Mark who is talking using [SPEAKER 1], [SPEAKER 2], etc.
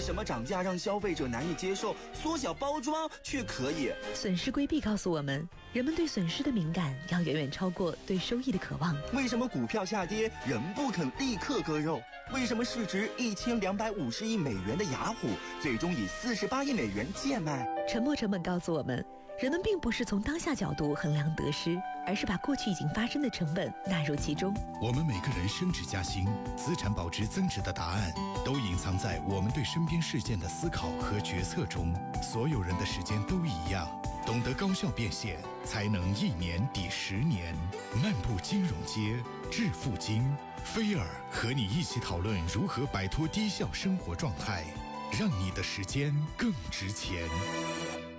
[SPEAKER 1] 什么涨价让消费者难以接受，缩小包装却可以？
[SPEAKER 2] 损失规避告诉我们，人们对损失的敏感要远远超过对收益的渴望。
[SPEAKER 1] 为什么股票下跌人不肯立刻割肉？为什么市值1250亿美元的雅虎最终以48亿美元贱卖？
[SPEAKER 2] 沉没成本告诉我们，人们并不是从当下角度衡量得失，而是把过去已经发生的成本纳入其中。
[SPEAKER 3] 我们每个人升职加薪、资产保值增值的答案，都隐藏在我们对身边事件的思考和决策中。所有人的时间都一样，懂得高效变现，才能1年抵10年。漫步金融街，致富经，菲尔和你一起讨论如何摆脱低效生活状态，让你的时间更值钱。